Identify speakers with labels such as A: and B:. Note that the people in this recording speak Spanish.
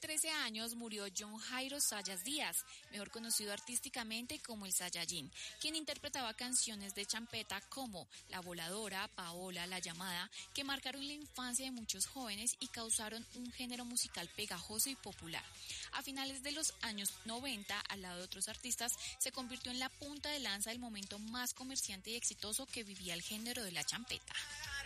A: 13 años murió John Jairo Sayas Díaz, mejor conocido artísticamente como el Sayajin, quien interpretaba canciones de champeta como La Voladora, Paola, La Llamada, que marcaron la infancia de muchos jóvenes y causaron un género musical pegajoso y popular. A finales de los años 90, al lado de otros artistas, se convirtió en la punta de lanza del momento más comerciante y exitoso que vivía el género de la champeta.